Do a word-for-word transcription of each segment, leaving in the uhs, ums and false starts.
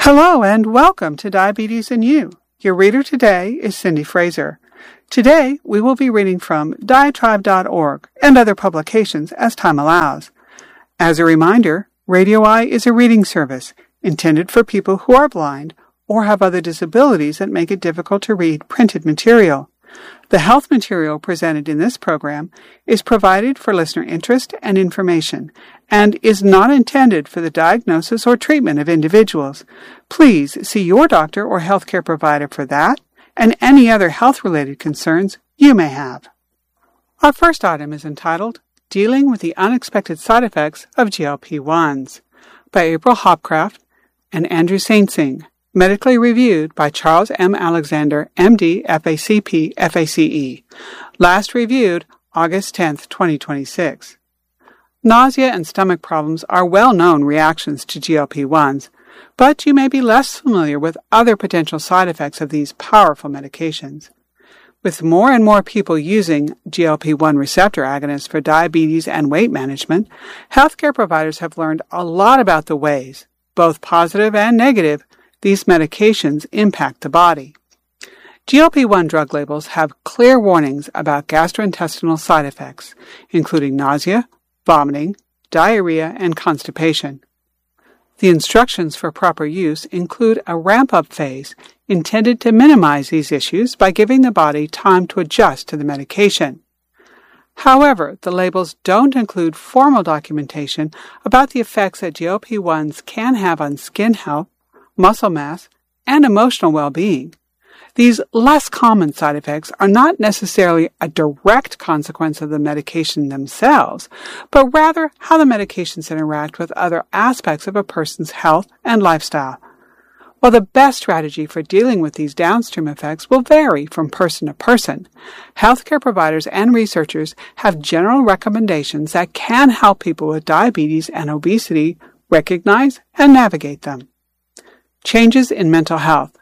Hello and welcome to Diabetes and You. Your reader today is Cindy Fraser. Today we will be reading from diatribe dot org and other publications as time allows. As a reminder, Radio Eye is a reading service intended for people who are blind or have other disabilities that make it difficult to read printed material. The health material presented in this program is provided for listener interest and information and is not intended for the diagnosis or treatment of individuals. Please see your doctor or healthcare provider for that and any other health-related concerns you may have. Our first item is entitled Dealing with the Unexpected Side Effects of G L P ones by April Hopcraft and Andrew Saintsing. Medically reviewed by Charles M. Alexander, M D, F A C P, F A C E. Last reviewed August tenth, twenty twenty-six. Nausea and stomach problems are well-known reactions to G L P ones, but you may be less familiar with other potential side effects of these powerful medications. With more and more people using G L P one receptor agonists for diabetes and weight management, healthcare providers have learned a lot about the ways, both positive and negative, these medications impact the body. G L P one drug labels have clear warnings about gastrointestinal side effects, including nausea, vomiting, diarrhea, and constipation. The instructions for proper use include a ramp-up phase intended to minimize these issues by giving the body time to adjust to the medication. However, the labels don't include formal documentation about the effects that G L P ones can have on skin health, muscle mass, and emotional well-being. These less common side effects are not necessarily a direct consequence of the medication themselves, but rather how the medications interact with other aspects of a person's health and lifestyle. While the best strategy for dealing with these downstream effects will vary from person to person, healthcare providers and researchers have general recommendations that can help people with diabetes and obesity recognize and navigate them. Changes in mental health.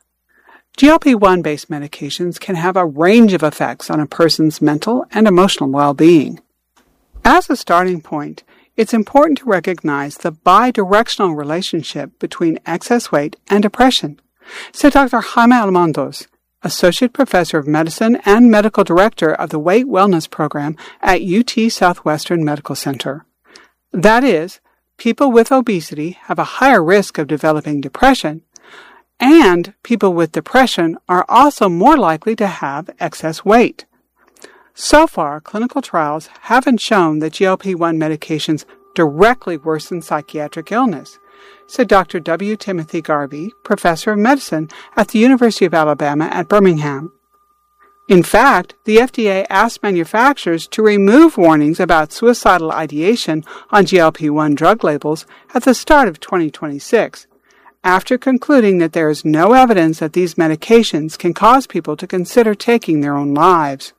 G L P one based medications can have a range of effects on a person's mental and emotional well-being. As a starting point, it's important to recognize the bidirectional relationship between excess weight and depression, said Doctor Jaime Almondos, Associate Professor of Medicine and Medical Director of the Weight Wellness Program at U T Southwestern Medical Center. That is, people with obesity have a higher risk of developing depression, and people with depression are also more likely to have excess weight. So far, clinical trials haven't shown that G L P one medications directly worsen psychiatric illness, said Doctor W. Timothy Garvey, Professor of Medicine at the University of Alabama at Birmingham. In fact, the F D A asked manufacturers to remove warnings about suicidal ideation on G L P one drug labels at the start of twenty twenty-six, after concluding that there is no evidence that these medications can cause people to consider taking their own lives.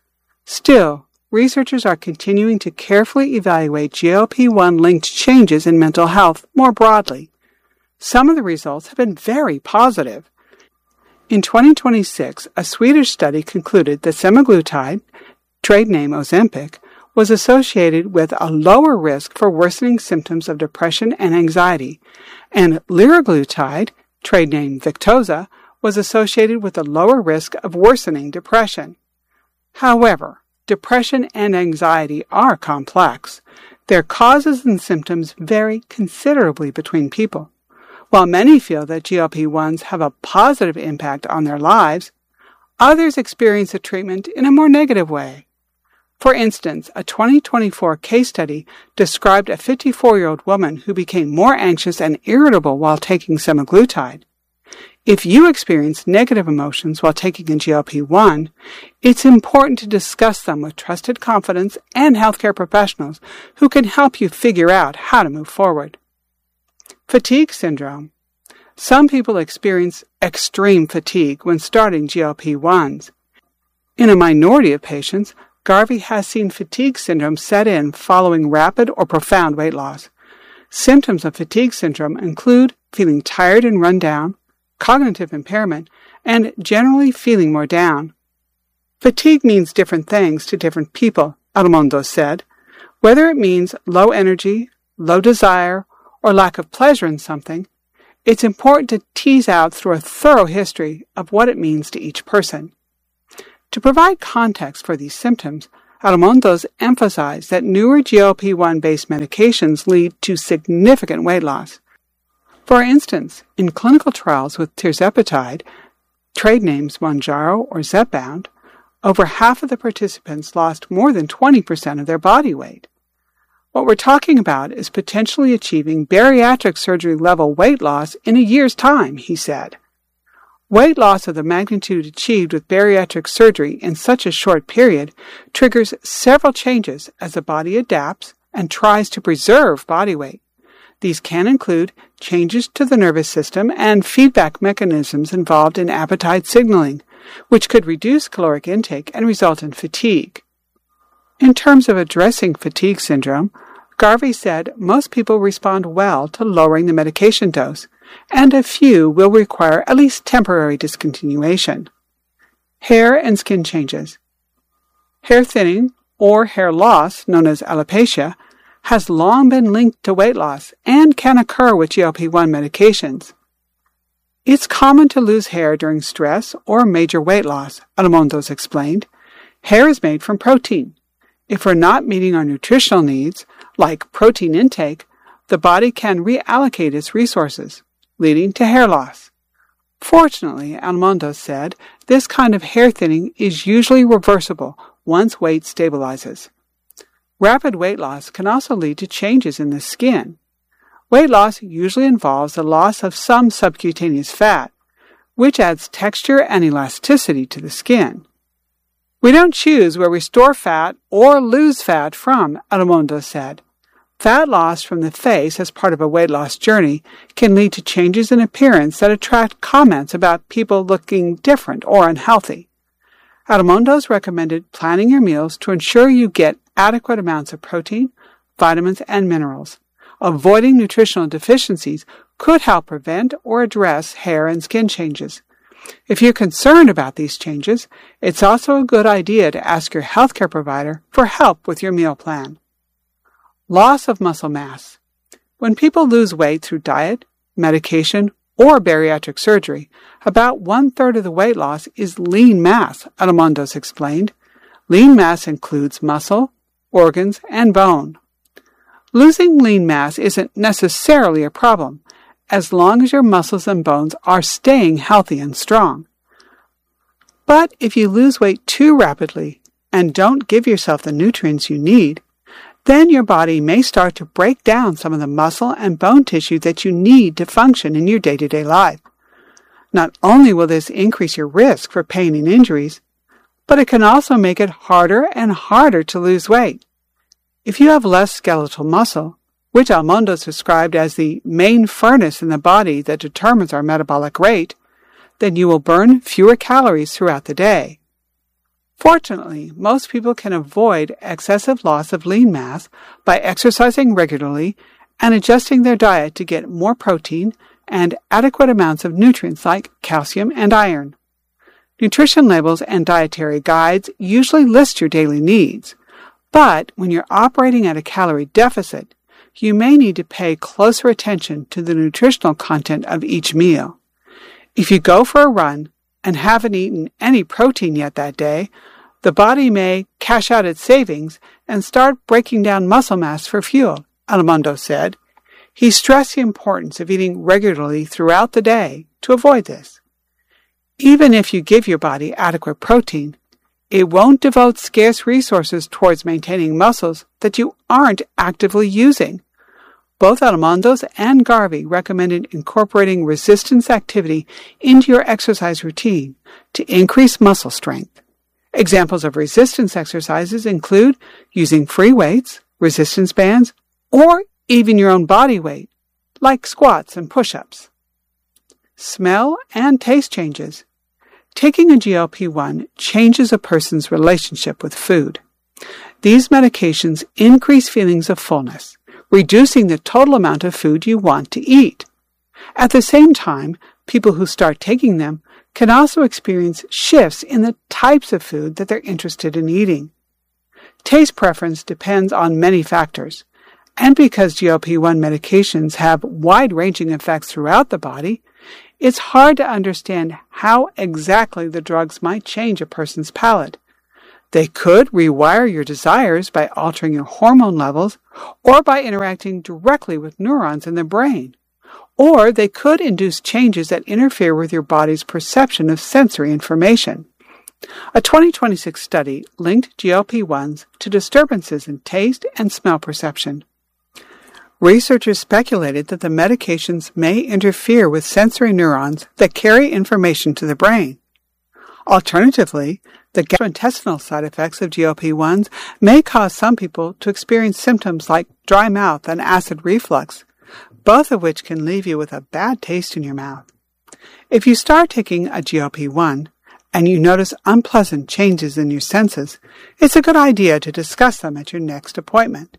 Still, researchers are continuing to carefully evaluate G L P one linked changes in mental health more broadly. Some of the results have been very positive. In twenty twenty-six, a Swedish study concluded that semaglutide, trade name Ozempic, was associated with a lower risk for worsening symptoms of depression and anxiety, and liraglutide, trade name Victoza, was associated with a lower risk of worsening depression. However, depression and anxiety are complex. Their causes and symptoms vary considerably between people. While many feel that G L P ones have a positive impact on their lives, others experience the treatment in a more negative way. For instance, a twenty twenty-four case study described a fifty-four-year-old woman who became more anxious and irritable while taking semaglutide. If you experience negative emotions while taking a G L P one, it's important to discuss them with trusted confidants and healthcare professionals who can help you figure out how to move forward. Fatigue syndrome. Some people experience extreme fatigue when starting G L P ones. In a minority of patients, Garvey has seen fatigue syndrome set in following rapid or profound weight loss. Symptoms of fatigue syndrome include feeling tired and run down, cognitive impairment, and generally feeling more down. Fatigue means different things to different people, Almondos said. Whether it means low energy, low desire, or lack of pleasure in something, it's important to tease out through a thorough history of what it means to each person. To provide context for these symptoms, Almondos emphasized that newer G L P one based medications lead to significant weight loss. For instance, in clinical trials with tirzepatide, trade names Mounjaro or Zepbound, over half of the participants lost more than twenty percent of their body weight. What we're talking about is potentially achieving bariatric surgery level weight loss in a year's time, he said. Weight loss of the magnitude achieved with bariatric surgery in such a short period triggers several changes as the body adapts and tries to preserve body weight. These can include changes to the nervous system and feedback mechanisms involved in appetite signaling, which could reduce caloric intake and result in fatigue. In terms of addressing fatigue syndrome, Garvey said most people respond well to lowering the medication dose, and a few will require at least temporary discontinuation. Hair and skin changes. Hair thinning, or hair loss, known as alopecia, has long been linked to weight loss and can occur with G L P one medications. It's common to lose hair during stress or major weight loss, Almondos explained. Hair is made from protein. If we're not meeting our nutritional needs, like protein intake, the body can reallocate its resources, leading to hair loss. Fortunately, Almondos said, this kind of hair thinning is usually reversible once weight stabilizes. Rapid weight loss can also lead to changes in the skin. Weight loss usually involves the loss of some subcutaneous fat, which adds texture and elasticity to the skin. We don't choose where we store fat or lose fat from, Almondos said. Fat loss from the face as part of a weight loss journey can lead to changes in appearance that attract comments about people looking different or unhealthy. Almondos recommended planning your meals to ensure you get adequate amounts of protein, vitamins, and minerals. Avoiding nutritional deficiencies could help prevent or address hair and skin changes. If you're concerned about these changes, it's also a good idea to ask your healthcare provider for help with your meal plan. Loss of muscle mass. When people lose weight through diet, medication, or bariatric surgery, about one-third of the weight loss is lean mass, Almondos explained. Lean mass includes muscle, organs, and bone. Losing lean mass isn't necessarily a problem, as long as your muscles and bones are staying healthy and strong. But if you lose weight too rapidly and don't give yourself the nutrients you need, then your body may start to break down some of the muscle and bone tissue that you need to function in your day-to-day life. Not only will this increase your risk for pain and injuries, but it can also make it harder and harder to lose weight. If you have less skeletal muscle, which Almondos described as the main furnace in the body that determines our metabolic rate, then you will burn fewer calories throughout the day. Fortunately, most people can avoid excessive loss of lean mass by exercising regularly and adjusting their diet to get more protein and adequate amounts of nutrients like calcium and iron. Nutrition labels and dietary guides usually list your daily needs, but when you're operating at a calorie deficit, you may need to pay closer attention to the nutritional content of each meal. If you go for a run and haven't eaten any protein yet that day, the body may cash out its savings and start breaking down muscle mass for fuel, Almondos said. He stressed the importance of eating regularly throughout the day to avoid this. Even if you give your body adequate protein, it won't devote scarce resources towards maintaining muscles that you aren't actively using. Both Almondos and Garvey recommended incorporating resistance activity into your exercise routine to increase muscle strength. Examples of resistance exercises include using free weights, resistance bands, or even your own body weight, like squats and push-ups. Smell and taste changes. Taking a G L P one changes a person's relationship with food. These medications increase feelings of fullness, reducing the total amount of food you want to eat. At the same time, people who start taking them can also experience shifts in the types of food that they're interested in eating. Taste preference depends on many factors, And because G L P one medications have wide-ranging effects throughout the body, it's hard to understand how exactly the drugs might change a person's palate. They could rewire your desires by altering your hormone levels or by interacting directly with neurons in the brain. Or they could induce changes that interfere with your body's perception of sensory information. A twenty twenty-six study linked G L P ones to disturbances in taste and smell perception. Researchers speculated that the medications may interfere with sensory neurons that carry information to the brain. Alternatively, the gastrointestinal side effects of G L P ones may cause some people to experience symptoms like dry mouth and acid reflux, both of which can leave you with a bad taste in your mouth. If you start taking a G L P one and you notice unpleasant changes in your senses, it's a good idea to discuss them at your next appointment.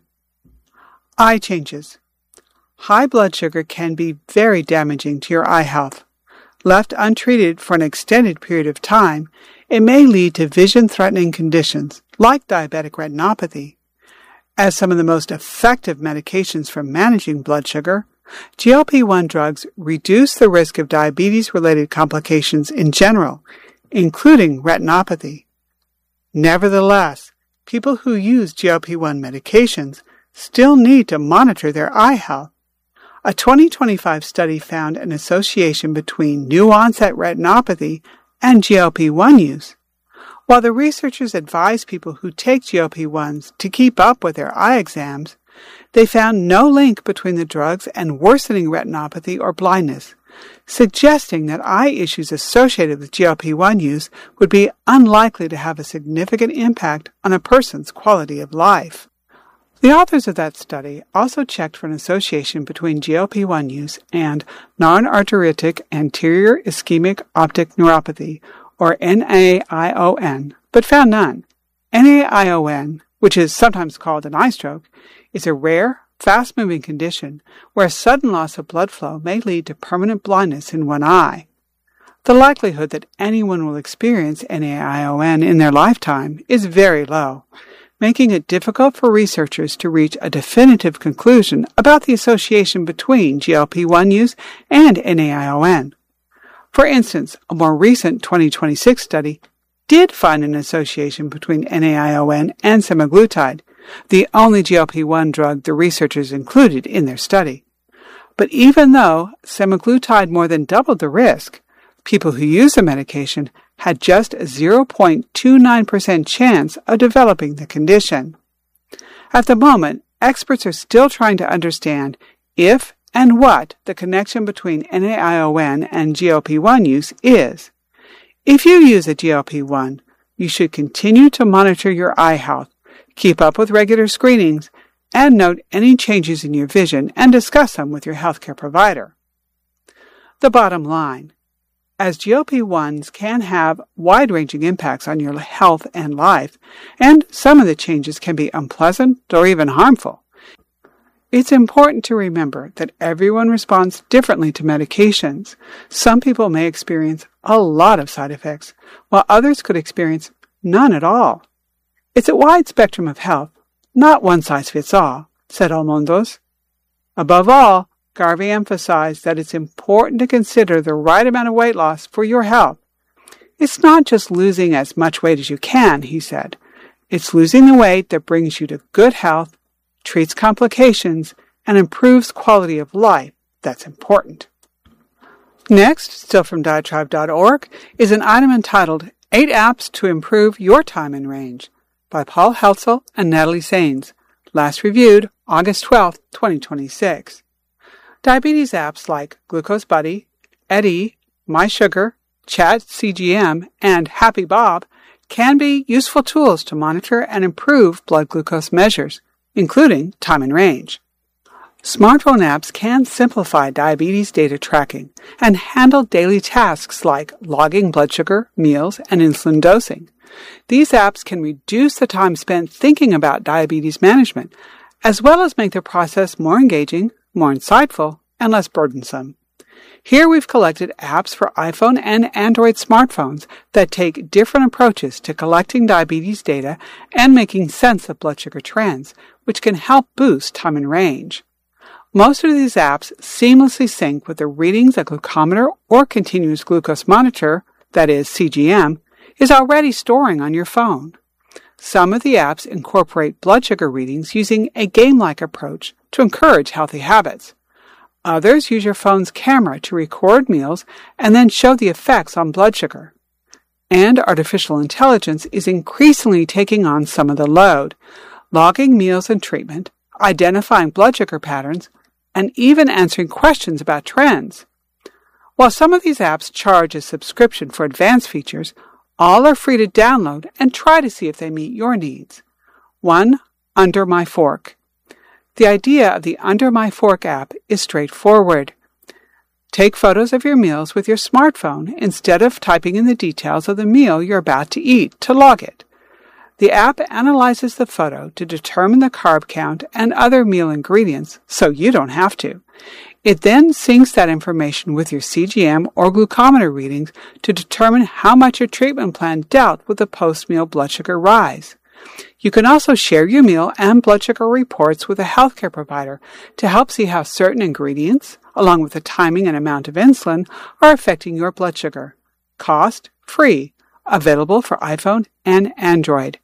Eye changes. High blood sugar can be very damaging to your eye health. Left untreated for an extended period of time, it may lead to vision-threatening conditions like diabetic retinopathy. As some of the most effective medications for managing blood sugar, G L P one drugs reduce the risk of diabetes-related complications in general, including retinopathy. Nevertheless, people who use G L P one medications still need to monitor their eye health. A twenty twenty-five study found an association between new-onset retinopathy and G L P one use. While the researchers advised people who take G L P ones to keep up with their eye exams, they found no link between the drugs and worsening retinopathy or blindness, suggesting that eye issues associated with G L P one use would be unlikely to have a significant impact on a person's quality of life. The authors of that study also checked for an association between G L P one use and non-arteritic anterior ischemic optic neuropathy, or N A I O N, but found none. N A I O N, which is sometimes called an eye stroke, is a rare, fast-moving condition where sudden loss of blood flow may lead to permanent blindness in one eye. The likelihood that anyone will experience N A I O N in their lifetime is very low, making it difficult for researchers to reach a definitive conclusion about the association between G L P one use and N A I O N. For instance, a more recent twenty twenty-six study did find an association between N A I O N and semaglutide, the only G L P one drug the researchers included in their study. But even though semaglutide more than doubled the risk, people who use the medication had just a zero point two nine percent chance of developing the condition. At the moment, experts are still trying to understand if and what the connection between N A I O N and G L P one use is. If you use a G L P one, you should continue to monitor your eye health, keep up with regular screenings, and note any changes in your vision and discuss them with your healthcare provider. The bottom line: as G L P ones can have wide-ranging impacts on your health and life, and some of the changes can be unpleasant or even harmful, it's important to remember that everyone responds differently to medications. Some people may experience a lot of side effects, while others could experience none at all. It's a wide spectrum of health, not one size fits all, said Almondos. Above all, Garvey emphasized that it's important to consider the right amount of weight loss for your health. It's not just losing as much weight as you can, he said. It's losing the weight that brings you to good health, treats complications, and improves quality of life that's important. Next, still from diatribe dot org, is an item entitled Eight Apps to Improve Your Time in Range by Paul Heltzel and Natalie Sains, last reviewed August twelfth, twenty twenty-six. Diabetes apps like Glucose Buddy, Eddie, MySugar, Chat C G M, and Happy Bob can be useful tools to monitor and improve blood glucose measures, including time in range. Smartphone apps can simplify diabetes data tracking and handle daily tasks like logging blood sugar, meals, and insulin dosing. These apps can reduce the time spent thinking about diabetes management, as well as make the process more engaging, more insightful, and less burdensome. Here we've collected apps for iPhone and Android smartphones that take different approaches to collecting diabetes data and making sense of blood sugar trends, which can help boost time in range. Most of these apps seamlessly sync with the readings a glucometer or continuous glucose monitor, that is C G M, is already storing on your phone. Some of the apps incorporate blood sugar readings using a game-like approach to encourage healthy habits. Others use your phone's camera to record meals and then show the effects on blood sugar. And artificial intelligence is increasingly taking on some of the load, logging meals and treatment, identifying blood sugar patterns, and even answering questions about trends. While some of these apps charge a subscription for advanced features, all are free to download and try to see if they meet your needs. One, Under My Fork. The idea of the Under My Fork app is straightforward. Take photos of your meals with your smartphone instead of typing in the details of the meal you're about to eat to log it. The app analyzes the photo to determine the carb count and other meal ingredients, so you don't have to. It then syncs that information with your C G M or glucometer readings to determine how much your treatment plan dealt with the post-meal blood sugar rise. You can also share your meal and blood sugar reports with a healthcare provider to help see how certain ingredients, along with the timing and amount of insulin, are affecting your blood sugar. Cost free, available for iPhone and Android.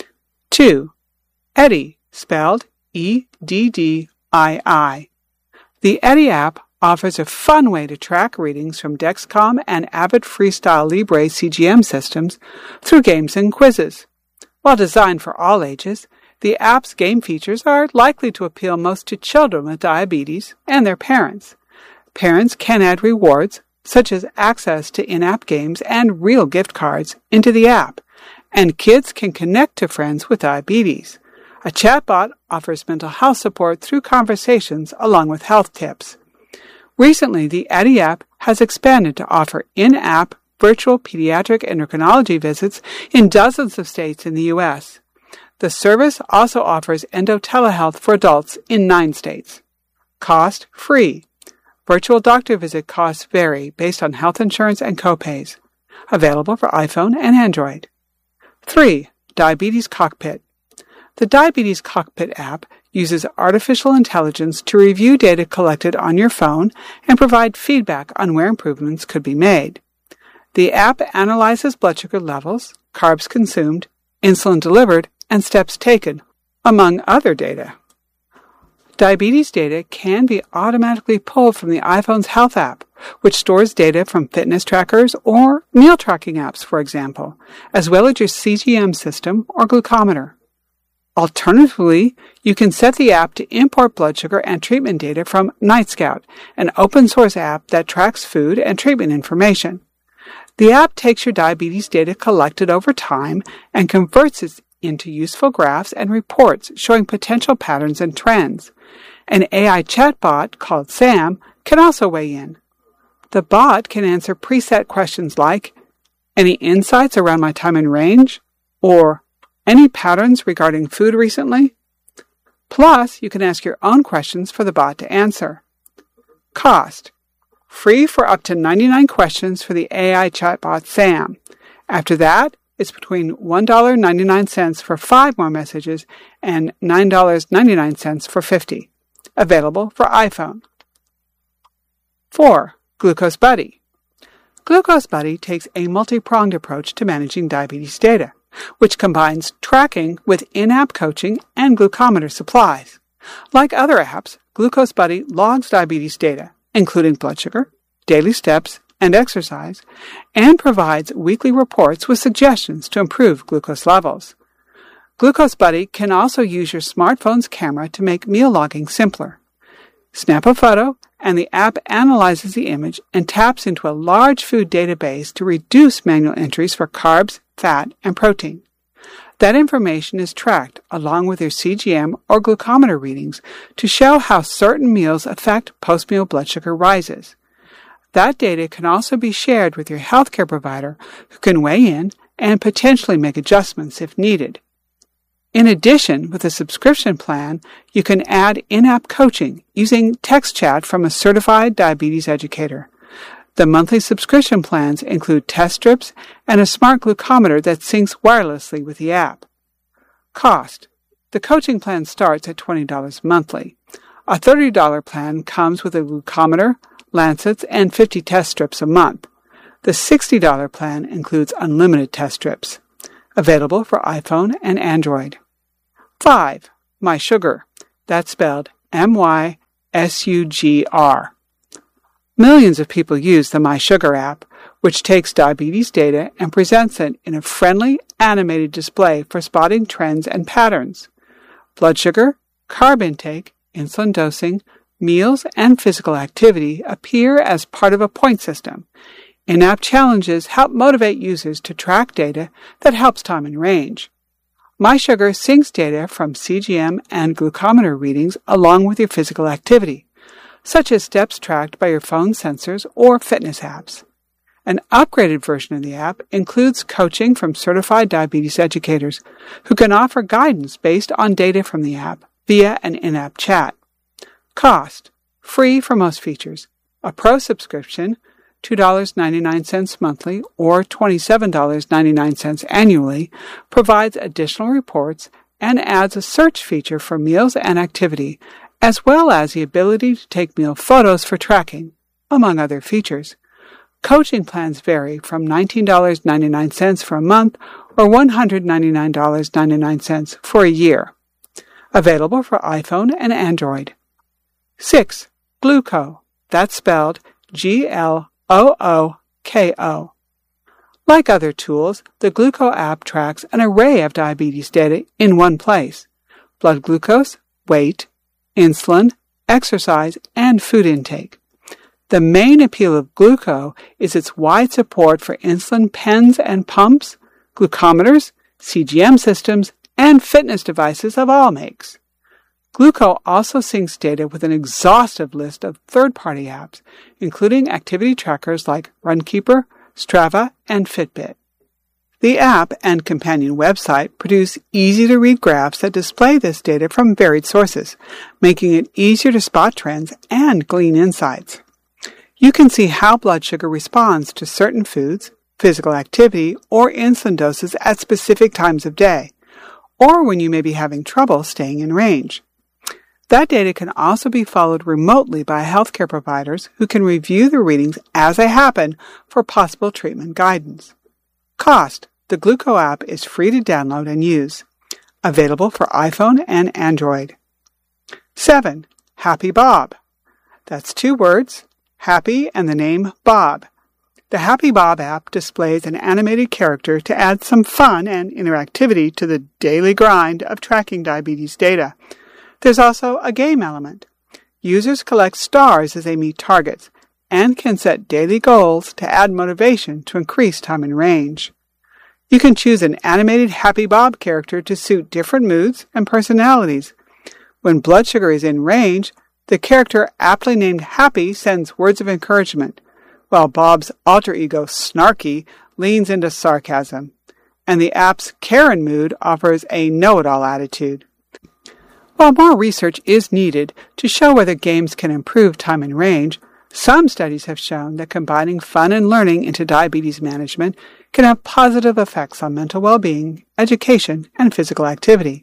Two. Eddie, spelled E D D I I. The Eddie app offers a fun way to track readings from Dexcom and Abbott Freestyle Libre C G M systems through games and quizzes. While designed for all ages, the app's game features are likely to appeal most to children with diabetes and their parents. Parents can add rewards, such as access to in-app games and real gift cards, into the app, and kids can connect to friends with diabetes. A chatbot offers mental health support through conversations along with health tips. Recently, the Eddie app has expanded to offer in-app virtual pediatric endocrinology visits in dozens of states in the U S. The service also offers endo telehealth for adults in nine states. Cost free. Virtual doctor visit costs vary based on health insurance and copays. Available for iPhone and Android. Three. Diabetes Cockpit. The Diabetes Cockpit app uses artificial intelligence to review data collected on your phone and provide feedback on where improvements could be made. The app analyzes blood sugar levels, carbs consumed, insulin delivered, and steps taken, among other data. Diabetes data can be automatically pulled from the iPhone's Health app, which stores data from fitness trackers or meal tracking apps, for example, as well as your C G M system or glucometer. Alternatively, you can set the app to import blood sugar and treatment data from NightScout, an open-source app that tracks food and treatment information. The app takes your diabetes data collected over time and converts it into useful graphs and reports showing potential patterns and trends. An A I chatbot called Sam can also weigh in. The bot can answer preset questions like, "Any insights around my time in range?" or "Any patterns regarding food recently?" Plus, you can ask your own questions for the bot to answer. Cost. Free for up to ninety-nine questions for the A I chatbot Sam. After that, it's between one dollar and ninety-nine cents for five more messages and nine dollars and ninety-nine cents for fifty. Available for iPhone. Four. Glucose Buddy. Glucose Buddy takes a multi-pronged approach to managing diabetes data, which combines tracking with in-app coaching and glucometer supplies. Like other apps, Glucose Buddy logs diabetes data, including blood sugar, daily steps, and exercise, and provides weekly reports with suggestions to improve glucose levels. Glucose Buddy can also use your smartphone's camera to make meal logging simpler. Snap a photo, and the app analyzes the image and taps into a large food database to reduce manual entries for carbs, fat, and protein. That information is tracked along with your C G M or glucometer readings to show how certain meals affect post-meal blood sugar rises. That data can also be shared with your healthcare provider, who can weigh in and potentially make adjustments if needed. In addition, with a subscription plan, you can add in-app coaching using text chat from a certified diabetes educator. The monthly subscription plans include test strips and a smart glucometer that syncs wirelessly with the app. Cost. The coaching plan starts at twenty dollars monthly. A thirty dollars plan comes with a glucometer, lancets, and fifty test strips a month. The sixty dollars plan includes unlimited test strips. Available for iPhone and Android. five. MySugr. That's spelled M Y S U G R. Millions of people use the MySugr app, which takes diabetes data and presents it in a friendly, animated display for spotting trends and patterns. Blood sugar, carb intake, insulin dosing, meals, and physical activity appear as part of a point system. In-app challenges help motivate users to track data that helps time and range. MySugr syncs data from C G M and glucometer readings along with your physical activity, such as steps tracked by your phone sensors or fitness apps. An upgraded version of the app includes coaching from certified diabetes educators who can offer guidance based on data from the app via an in-app chat. Cost: free for most features. A Pro subscription, two dollars and ninety-nine cents monthly or twenty-seven dollars and ninety-nine cents annually, provides additional reports and adds a search feature for meals and activity, as well as the ability to take meal photos for tracking, among other features. Coaching plans vary from nineteen dollars and ninety-nine cents for a month or one hundred ninety-nine dollars and ninety-nine cents for a year. Available for iPhone and Android. six. Glooko. That's spelled G L O O K O. Like other tools, the Glooko app tracks an array of diabetes data in one place: blood glucose, weight, insulin, exercise, and food intake. The main appeal of Glooko is its wide support for insulin pens and pumps, glucometers, C G M systems, and fitness devices of all makes. Glooko also syncs data with an exhaustive list of third-party apps, including activity trackers like Runkeeper, Strava, and Fitbit. The app and companion website produce easy-to-read graphs that display this data from varied sources, making it easier to spot trends and glean insights. You can see how blood sugar responds to certain foods, physical activity, or insulin doses at specific times of day, or when you may be having trouble staying in range. That data can also be followed remotely by healthcare providers who can review the readings as they happen for possible treatment guidance. Cost: the Glooko app is free to download and use. Available for iPhone and Android. seven. Happy Bob. That's two words, happy and the name Bob. The Happy Bob app displays an animated character to add some fun and interactivity to the daily grind of tracking diabetes data. There's also a game element. Users collect stars as they meet targets and can set daily goals to add motivation to increase time and range. You can choose an animated Happy Bob character to suit different moods and personalities. When blood sugar is in range, the character aptly named Happy sends words of encouragement, while Bob's alter ego Snarky leans into sarcasm, and the app's Karen mood offers a know-it-all attitude. While more research is needed to show whether games can improve time and range, some studies have shown that combining fun and learning into diabetes management can have positive effects on mental well-being, education, and physical activity.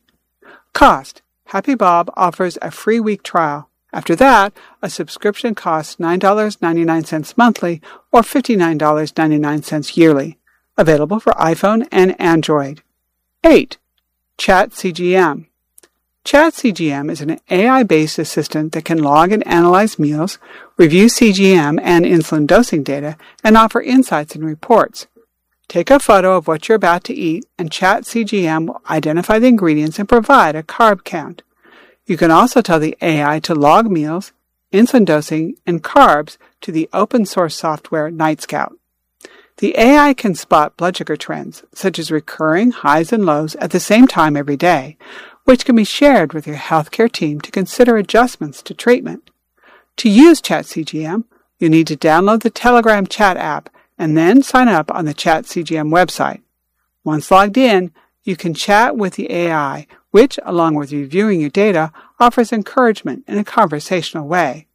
Cost: Happy Bob offers a free week trial. After that, a subscription costs nine dollars and ninety-nine cents monthly or fifty-nine dollars and ninety-nine cents yearly. Available for iPhone and Android. eight. Chat C G M. Chat C G M is an A I-based assistant that can log and analyze meals, review C G M and insulin dosing data, and offer insights and reports. Take a photo of what you're about to eat, and Chat C G M will identify the ingredients and provide a carb count. You can also tell the A I to log meals, insulin dosing, and carbs to the open-source software NightScout. The A I can spot blood sugar trends, such as recurring highs and lows at the same time every day, which can be shared with your healthcare team to consider adjustments to treatment. To use Chat C G M, you need to download the Telegram chat app and then sign up on the Chat C G M website. Once logged in, you can chat with the A I, which, along with reviewing your data, offers encouragement in a conversational way.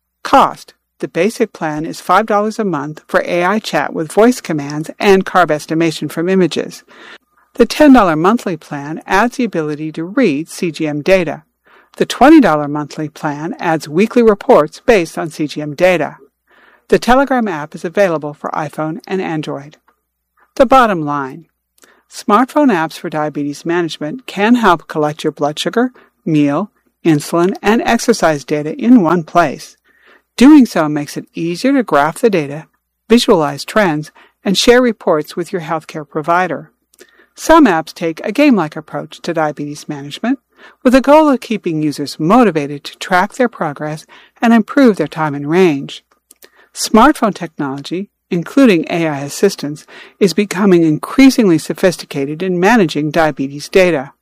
Cost: the basic plan is five dollars a month for A I chat with voice commands and carb estimation from images. The ten dollars monthly plan adds the ability to read C G M data. The twenty dollars monthly plan adds weekly reports based on C G M data. The Telegram app is available for iPhone and Android. The bottom line: smartphone apps for diabetes management can help collect your blood sugar, meal, insulin, and exercise data in one place. Doing so makes it easier to graph the data, visualize trends, and share reports with your healthcare provider. Some apps take a game-like approach to diabetes management, with the goal of keeping users motivated to track their progress and improve their time in range. Smartphone technology, including A I assistants, is becoming increasingly sophisticated in managing diabetes data.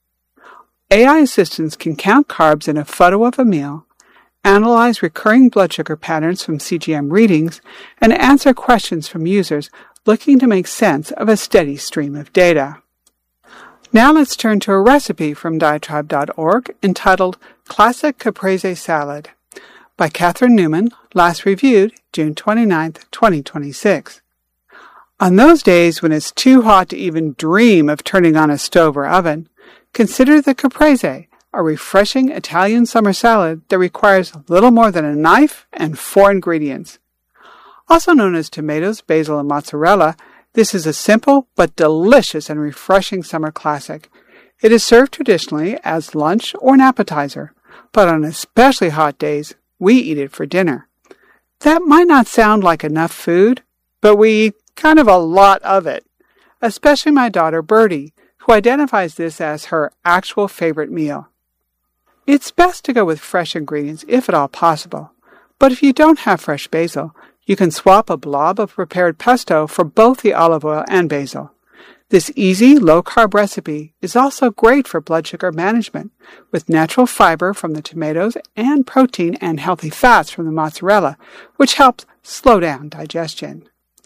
A I assistants can count carbs in a photo of a meal, analyze recurring blood sugar patterns from C G M readings, and answer questions from users looking to make sense of a steady stream of data. Now let's turn to a recipe from diatribe dot org entitled Classic Caprese Salad by Catherine Newman, last reviewed June twenty-ninth, twenty twenty-six. On those days when it's too hot to even dream of turning on a stove or oven, consider the caprese, a refreshing Italian summer salad that requires little more than a knife and four ingredients. Also known as tomatoes, basil, and mozzarella, this is a simple but delicious and refreshing summer classic. It is served traditionally as lunch or an appetizer, but on especially hot days, we eat it for dinner. That might not sound like enough food, but we eat kind of a lot of it, especially my daughter Bertie, who identifies this as her actual favorite meal. It's best to go with fresh ingredients if at all possible, but if you don't have fresh basil, you can swap a blob of prepared pesto for both the olive oil and basil. This easy, low-carb recipe is also great for blood sugar management, with natural fiber from the tomatoes and protein and healthy fats from the mozzarella, which helps slow down digestion.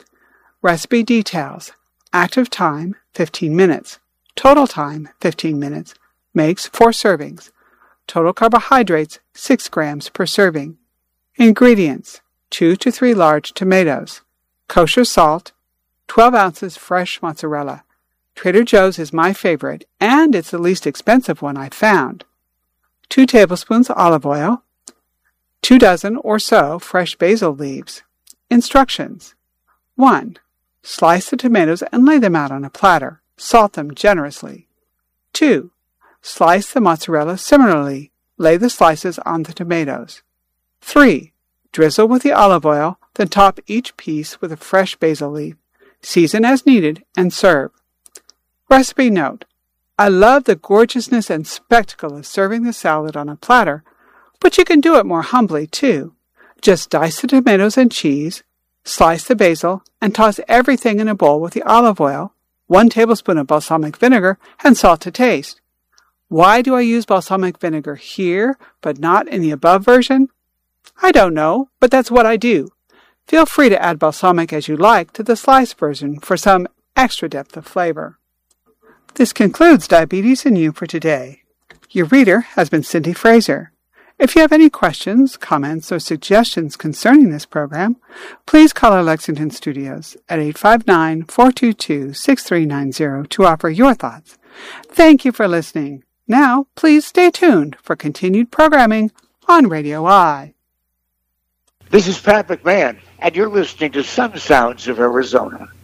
Recipe details: active time, fifteen minutes. Total time, fifteen minutes. Makes four servings. Total carbohydrates, six grams per serving. Ingredients: two to three large tomatoes. Kosher salt. twelve ounces fresh mozzarella. Trader Joe's is my favorite, and it's the least expensive one I've found. Two tablespoons olive oil. Two dozen or so fresh basil leaves. Instructions. one. Slice the tomatoes and lay them out on a platter. Salt them generously. two. Slice the mozzarella similarly. Lay the slices on the tomatoes. three. Drizzle with the olive oil, then top each piece with a fresh basil leaf. Season as needed and serve. Recipe note: I love the gorgeousness and spectacle of serving the salad on a platter, but you can do it more humbly too. Just dice the tomatoes and cheese, slice the basil, and toss everything in a bowl with the olive oil, one tablespoon of balsamic vinegar, and salt to taste. Why do I use balsamic vinegar here, but not in the above version? I don't know, but that's what I do. Feel free to add balsamic as you like to the sliced version for some extra depth of flavor. This concludes Diabetes and You for today. Your reader has been Cindy Fraser. If you have any questions, comments, or suggestions concerning this program, please call our Lexington studios at eight five nine, four two two, six three nine zero to offer your thoughts. Thank you for listening. Now, please stay tuned for continued programming on Radio I. This is Pat McMahon, and you're listening to Sun Sounds of Arizona.